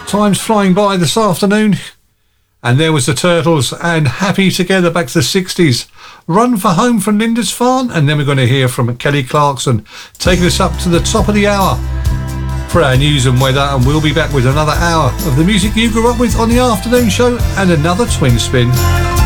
Time's flying by this afternoon. And there was the Turtles and Happy Together back to the 60s. Run for Home from Lindisfarne. And then we're going to hear from Kelly Clarkson taking us up to the top of the hour for our news and weather. And we'll be back with another hour of the music you grew up with on the afternoon show and another Twin Spin.